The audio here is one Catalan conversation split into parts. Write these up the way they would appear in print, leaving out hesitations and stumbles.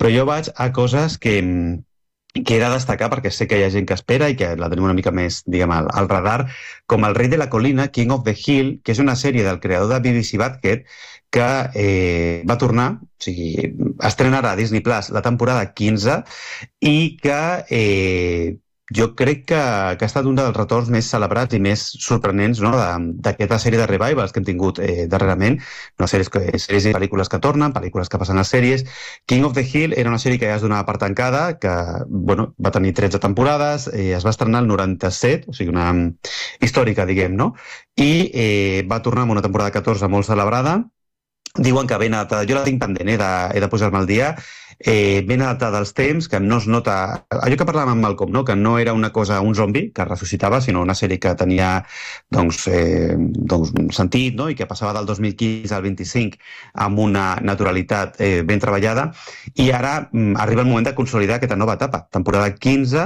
però jo vaig a coses que he de destacar perquè sé que hi ha gent que espera i que la tenim una mica més, diguem, al radar, com El rei de la colina, King of the Hill, que és una sèrie del creador de BBC Badhead que va tornar, o sigui, estrenarà a Disney Plus la temporada 15 i que jo crec que ha estat un dels retorns més celebrats i més sorprenents, no?, d'aquesta sèrie de revivals que hem tingut darrerament, no, sèries i pel·lícules que tornen, pel·lícules que passen a sèries. King of the Hill era una sèrie que ja es donava per tancada, que bueno, va tenir 13 temporades, es va estrenar el 97, o sigui, una històrica, diguem, no? I va tornar amb una temporada 14 molt celebrada. Diuen que ben adaptada, jo la tinc pendent, he de posar-me al dia, ben adaptada als temps, que no es nota... Allò que parlàvem amb Malcolm, no?, que no era una cosa, un zombi que ressuscitava, sinó una sèrie que tenia doncs, un sentit, no?, i que passava del 2015 al 25 amb una naturalitat ben treballada, i ara arriba el moment de consolidar aquesta nova etapa, temporada 15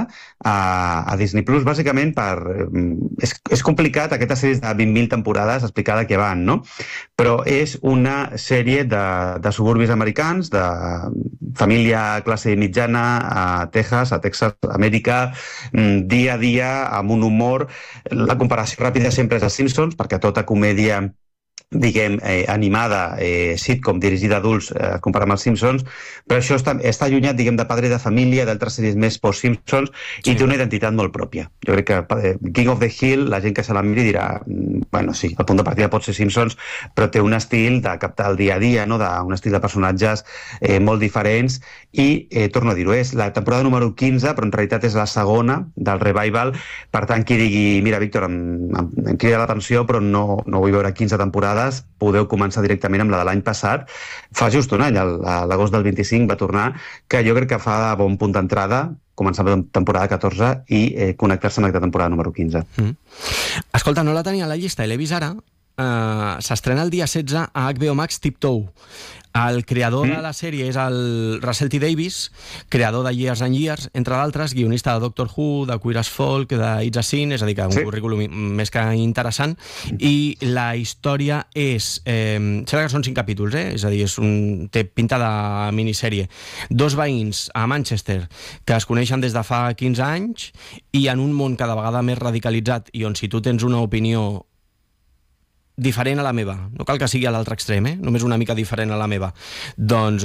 a Disney Plus, bàsicament per... És complicat, aquestes sèries de 20.000 temporades, explicar de què van, no?, però és una sèrie de suburbis americans, de família classe mitjana a Texas, Amèrica, dia a dia, amb un humor. La comparació ràpida sempre és a Simpsons, perquè tota comèdia diguem, animada, sitcom dirigida a adults, comparat amb els Simpsons, però això està allunyat, diguem, de Padre de Família, d'altres sèries més post-Simpsons, i té una identitat molt pròpia. Jo crec que King of the Hill, la gent que se la miri dirà, bueno, sí, el punt de partida pot ser Simpsons, però té un estil de captar el dia a dia, no?, un estil de personatges molt diferents, i torno a dir-ho, és la temporada número 15, però en realitat és la segona del revival. Per tant, qui digui, mira, Víctor, em crida l'atenció, però no vull veure 15 temporades, podeu començar directament amb la de l'any passat. Fa just un any, a l'agost del 25 va tornar, que jo crec que fa bon punt d'entrada, començar la temporada 14 i connectar-se amb aquesta temporada número 15. Escolta, no la tenia a la llista i l'he vist ara. S'estrena el dia 16 a HBO Max Tiptoe. El creador de la sèrie és el Russell T. Davies, creador de Years and Years, entre d'altres, guionista de Doctor Who, de Queer as Folk, de It's a Sin, és a dir, que un currículum més que interessant, i la història és... sembla que són 5 capítols, és a dir, té pinta de minissèrie. 2 veïns a Manchester que es coneixen des de fa 15 anys i en un món cada vegada més radicalitzat i on si tu tens una opinió diferent a la meva, no cal que sigui a l'altre extrem, només una mica diferent a la meva, doncs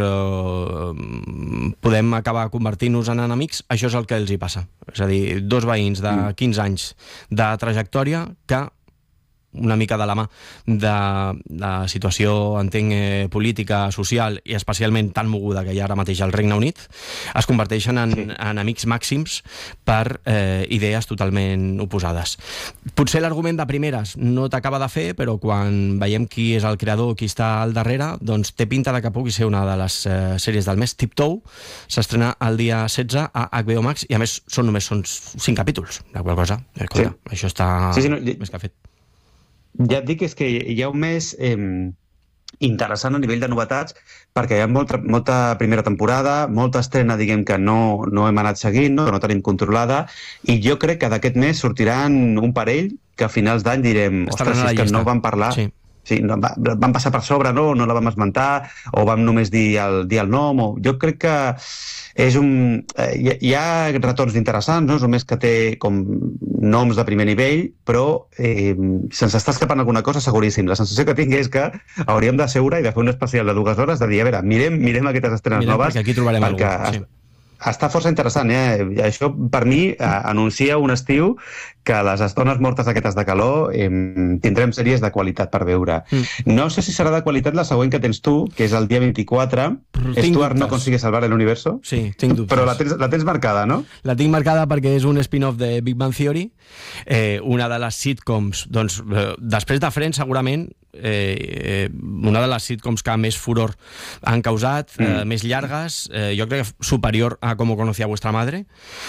podem acabar convertint-nos en enemics. Això és el que els hi passa, és a dir, 2 veïns de 15 anys de trajectòria que una mica de la mà de la situació, entenc, política, social i especialment tan moguda que hi ha ara mateix al Regne Unit, es converteixen en amics màxims per idees totalment oposades. Potser l'argument de primeres no t'acaba de fer, però quan veiem qui és el creador, qui està al darrere, doncs té pinta de que pugui ser una de les sèries del mes. Tiptoe s'estrena el dia 16 a HBO Max i a més només són 5 capítols, de qual cosa. Això està més que fet. Ja et dic, és que hi ha un mes interessant a nivell de novetats, perquè hi ha molta primera temporada, molta estrena, diguem, que no hem anat seguint, que no tenim controlada, i jo crec que d'aquest mes sortiran un parell que a finals d'any direm, ostres, és que no vam parlar... Sí, vam passar per sobre, no la vam esmentar, o vam només dir el nom, jo crec que és hi ha retorns interessants, no? És un mes que té com noms de primer nivell, però se'ns està escapant alguna cosa seguríssim. La sensació que tinc és que hauríem de seure i de fer un especial de 2 hores, de dir, a veure, mirem aquestes estrenes noves, perquè aquí trobarem algú. Està força interessant, Això, per mi, anuncia un estiu que a les estones mortes aquestes de calor tindrem sèries de qualitat per veure. No sé si serà de qualitat la següent que tens tu, que és el dia 24. Stuart no consigue salvar el universo. Sí, tinc dubtes. Però la tens marcada, no? La tinc marcada perquè és un spin-off de Big Bang Theory, una de les sitcoms, doncs, després de Friends, segurament, una de les sitcoms que més furor han causat, més llargues, jo crec que superior a Cómo conocí a vuestra madre,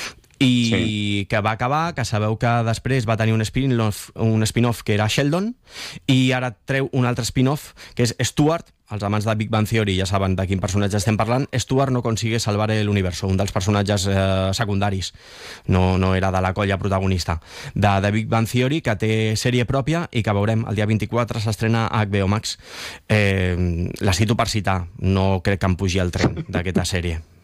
i que va acabar, que sabeu que després va tenir un spin-off que era Sheldon, i ara treu un altre spin-off que és Stuart. Els amants de Big Bang Theory ja saben de quin personatge estem parlant. Stuart no consigue salvar el universo, un dels personatges secundaris, no era de la colla protagonista de Big Bang Theory, que té sèrie pròpia i que veurem el dia 24 s'estrena a HBO Max. La cito per citar, no crec que em pugi el tren d'aquesta sèrie.